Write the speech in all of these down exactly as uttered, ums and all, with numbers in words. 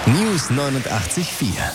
News neunundachtzig Komma vier.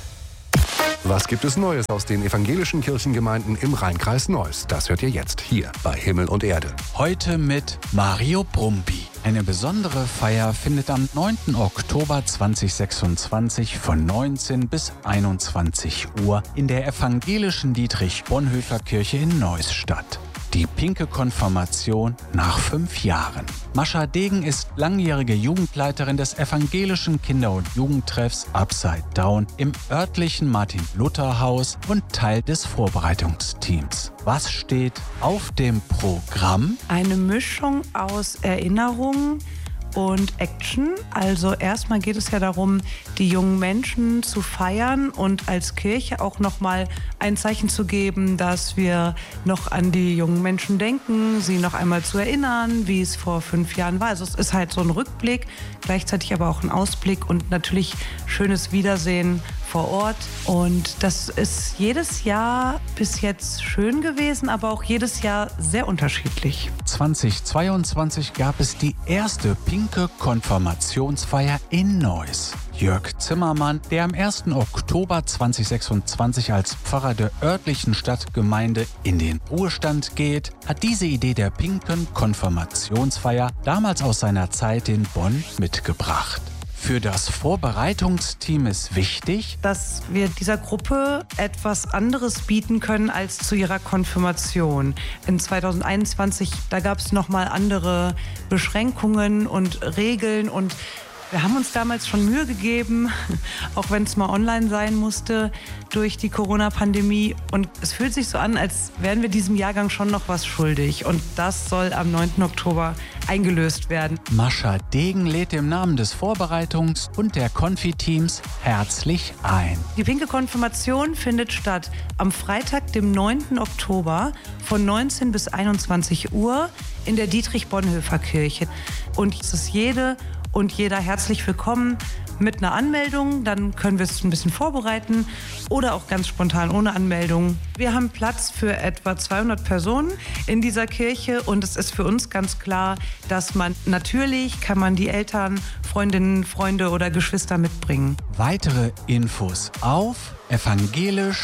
Was gibt es Neues aus den evangelischen Kirchengemeinden im Rheinkreis Neuss? Das hört ihr jetzt hier bei Himmel und Erde. Heute mit Mario Brumby. Eine besondere Feier findet am neunten Oktober zweitausendsechsundzwanzig von neunzehn bis einundzwanzig Uhr in der evangelischen Dietrich-Bonhoeffer-Kirche in Neuss statt. Die pinke Konfirmation nach fünf Jahren. Mascha Degen ist langjährige Jugendleiterin des evangelischen Kinder- und Jugendtreffs Upside Down im örtlichen Martin-Luther-Haus und Teil des Vorbereitungsteams. Was steht auf dem Programm? Eine Mischung aus Erinnerungen und Action. Also erstmal geht es ja darum, die jungen Menschen zu feiern und als Kirche auch nochmal ein Zeichen zu geben, dass wir noch an die jungen Menschen denken, sie noch einmal zu erinnern, wie es vor fünf Jahren war. Also es ist halt so ein Rückblick, gleichzeitig aber auch ein Ausblick und natürlich schönes Wiedersehen vor Ort. Und das ist jedes Jahr bis jetzt schön gewesen, aber auch jedes Jahr sehr unterschiedlich. zweitausendzweiundzwanzig gab es die erste pinke Konfirmationsfeier in Neuss. Jörg Zimmermann, der am ersten Oktober zweitausendsechsundzwanzig als Pfarrer der örtlichen Stadtgemeinde in den Ruhestand geht, hat diese Idee der pinken Konfirmationsfeier damals aus seiner Zeit in Bonn mitgebracht. Für das Vorbereitungsteam ist wichtig, dass wir dieser Gruppe etwas anderes bieten können als zu ihrer Konfirmation. In zweitausendeinundzwanzig, da gab es nochmal andere Beschränkungen und Regeln und wir haben uns damals schon Mühe gegeben, auch wenn es mal online sein musste durch die Corona-Pandemie. Und es fühlt sich so an, als wären wir diesem Jahrgang schon noch was schuldig. Und das soll am neunten Oktober eingelöst werden. Mascha Degen lädt im Namen des Vorbereitungs- und der Konfiteams herzlich ein. Die pinke Konfirmation findet statt am Freitag, dem neunten Oktober von neunzehn bis einundzwanzig Uhr in der Dietrich-Bonhoeffer-Kirche. Und es ist jede und jeder herzlich willkommen mit einer Anmeldung. Dann können wir es ein bisschen vorbereiten oder auch ganz spontan ohne Anmeldung. Wir haben Platz für etwa zweihundert Personen in dieser Kirche und es ist für uns ganz klar, dass man natürlich kann man die Eltern, Freundinnen, Freunde oder Geschwister mitbringen. Weitere Infos auf evangelisch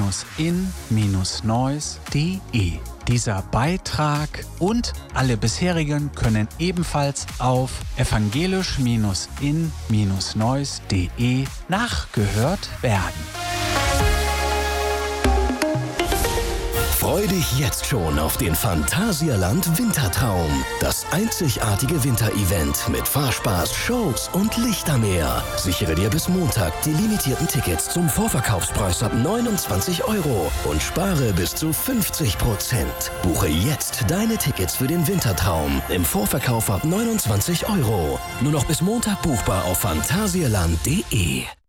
in neuss punkt de. Dieser Beitrag und alle bisherigen können ebenfalls auf evangelisch in neuss punkt de nachgehört werden. Freu dich jetzt schon auf den Phantasialand Wintertraum. Das einzigartige Winterevent mit Fahrspaß, Shows und Lichtermeer. Sichere dir bis Montag die limitierten Tickets zum Vorverkaufspreis ab neunundzwanzig Euro und spare bis zu fünfzig Prozent. Buche jetzt deine Tickets für den Wintertraum im Vorverkauf ab neunundzwanzig Euro. Nur noch bis Montag buchbar auf phantasialand punkt de.